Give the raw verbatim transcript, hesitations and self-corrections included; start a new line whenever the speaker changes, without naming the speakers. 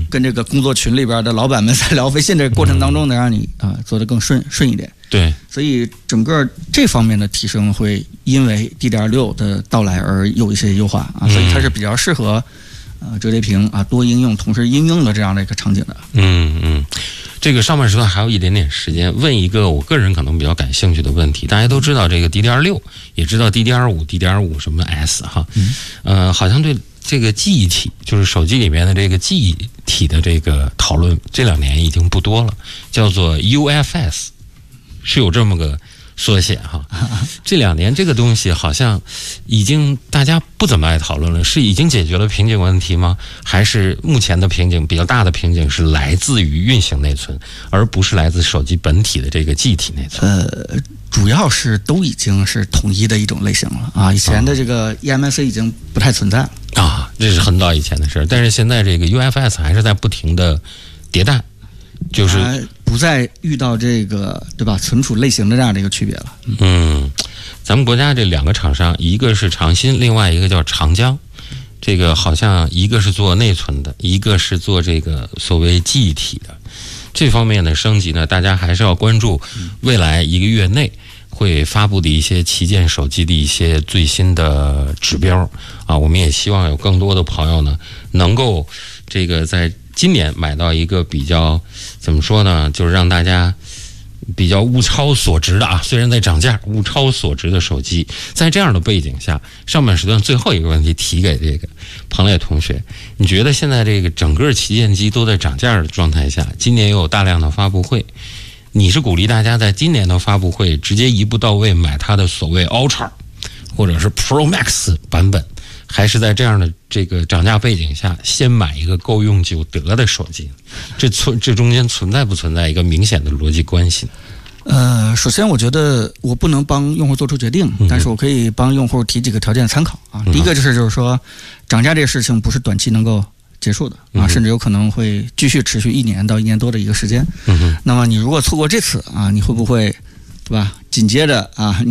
跟这个工作群里边的老板们在聊微信这个过程当中，能让你啊、呃、做得更顺顺一点。
对，
所以整个这方面的提升会因为 D D R 六 的到来而有一些优化啊，所以它是比较适合呃折叠屏啊多应用同时应用的这样的一个场景的。
嗯嗯。这个上半时段还有一点点时间，问一个我个人可能比较感兴趣的问题。大家都知道这个 D D R 六， 也知道 D D R 五 D D R 五 什么 S 哈，
嗯、
呃，好像对这个记忆体，就是手机里面的这个记忆体的这个讨论，这两年已经不多了，叫做 U F S， 是有这么个缩写哈。这两年这个东西好像已经大家不怎么爱讨论了，是已经解决了瓶颈问题吗？还是目前的瓶颈比较大的瓶颈是来自于运行内存，而不是来自手机本体的这个记忆体内存？
呃，主要是都已经是统一的一种类型了啊。以前的这个 E M S 已经不太存在了
啊，这是很早以前的事，但是现在这个 U F S 还是在不停的迭代，就是。
呃不再遇到这个对吧存储类型的这样的一个区别了。
嗯，咱们国家这两个厂商，一个是长鑫，另外一个叫长江，这个好像一个是做内存的，一个是做这个所谓记忆体的。这方面的升级呢，大家还是要关注未来一个月内会发布的一些旗舰手机的一些最新的指标啊。我们也希望有更多的朋友呢，能够这个在今年买到一个比较怎么说呢，就是让大家比较物超所值的啊，虽然在涨价，物超所值的手机。在这样的背景下，上半时段最后一个问题提给这个彭磊同学，你觉得现在这个整个旗舰机都在涨价的状态下，今年又有大量的发布会，你是鼓励大家在今年的发布会直接一步到位买它的所谓 Ultra 或者是 Pro Max 版本，还是在这样的这个涨价背景下，先买一个够用就得的手机？这存这中间存在不存在一个明显的逻辑关系？
呃，首先我觉得我不能帮用户做出决定，
嗯、
但是我可以帮用户提几个条件参考啊。
嗯、
第一个就是就是说，涨价这个事情不是短期能够结束的啊，
嗯、
甚至有可能会继续持续一年到一年多的一个时间。
嗯、那
么你如果错过这次啊，你会不会对吧？紧接着啊。